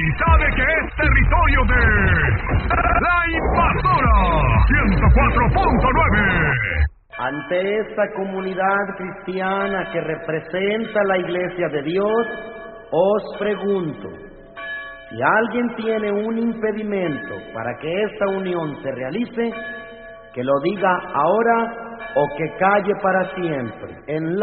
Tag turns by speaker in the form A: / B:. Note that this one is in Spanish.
A: sabe que es territorio de La Invasora 104.9.
B: Ante esta comunidad cristiana que representa la Iglesia de Dios, os pregunto, si alguien tiene un impedimento para que esta unión se realice, que lo diga ahora o que calle para siempre. En